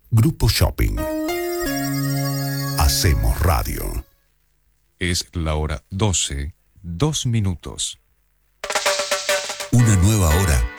Grupo Shopping. Hacemos radio. Es la hora 12, 2 minutos. Una nueva hora